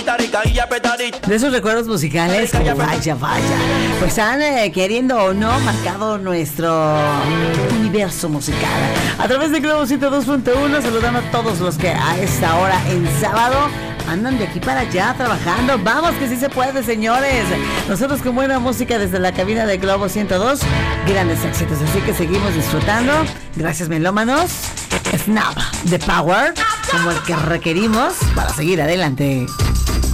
De esos recuerdos musicales que vaya, pues han, queriendo o no, marcado nuestro universo musical. A través de Globo 102.1, saludando a todos los que a esta hora en sábado andan de aquí para allá trabajando. Vamos, que sí se puede, señores. Nosotros con buena música desde la cabina de Globo 102, grandes éxitos, así que seguimos disfrutando. Gracias, melómanos. Snap the Power, como el que requerimos para seguir adelante.